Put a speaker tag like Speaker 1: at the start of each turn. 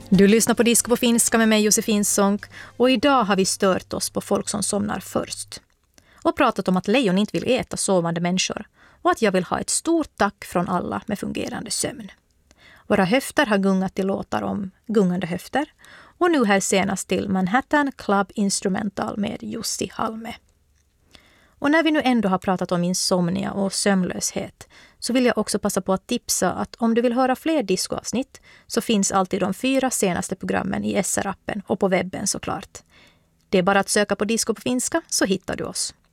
Speaker 1: Du lyssnar på Disco på finska med mig Josefin Sonck och idag har vi stört oss på folk som somnar först. Och pratat om att lejon inte vill äta sovande människor och att jag vill ha ett stort tack från alla med fungerande sömn. Våra höfter har gungat till låtar om gungande höfter och nu här senast till Manhattan Club Instrumental med Jussi Halme. Och när vi nu ändå har pratat om insomnia och sömnlöshet så vill jag också passa på att tipsa att om du vill höra fler discoavsnitt så finns alltid de 4 senaste programmen i SR-appen och på webben såklart. Det är bara att söka på Disco på finska så hittar du oss.